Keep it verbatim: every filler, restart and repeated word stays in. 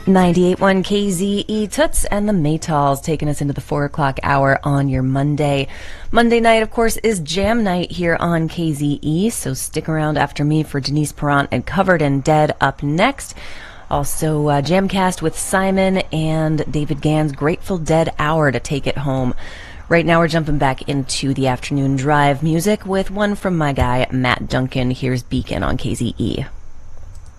ninety-eight point one K Z E Toots and the Maytals taking us into the four o'clock hour on your Monday. Monday night, of course, is jam night here on K Z E, so stick around after me for Denise Perrant and Covered in Dead up next. Also, uh, Jamcast with Simon and David Gann's Grateful Dead Hour to take it home. Right now we're jumping back into the afternoon drive music with one from my guy, Matt Duncan. Here's Beacon on K Z E.